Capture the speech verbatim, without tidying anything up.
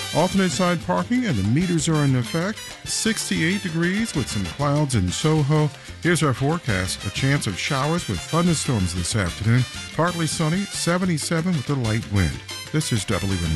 Alternate side parking and the meters are in effect. sixty-eight degrees with some clouds in Soho. Here's our forecast. A chance of showers with thunderstorms this afternoon. Partly sunny, seventy-seven with a light wind. This is W N